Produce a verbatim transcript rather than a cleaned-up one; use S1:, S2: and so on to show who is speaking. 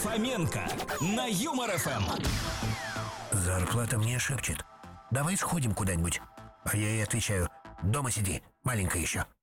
S1: Фоменко на Юмор эф эм.
S2: Зарплата мне шепчет: давай сходим куда-нибудь. А я ей отвечаю: дома сиди, маленькая еще.